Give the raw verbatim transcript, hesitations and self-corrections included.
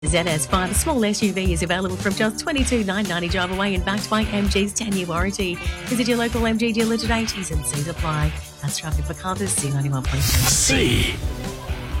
Z S five, a small S U V, is available from just twenty-two thousand nine hundred ninety drive away and backed by M G's ten-year warranty. Visit your local M G dealer today. T's and C's apply. That's traffic for Carter's C ninety-one point seven. C.